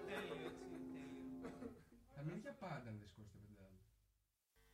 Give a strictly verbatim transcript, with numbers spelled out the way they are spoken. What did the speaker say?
τέλειο, έτσι, τέλειο. Θα μείνει για πάντα αν δεν σηκώσει το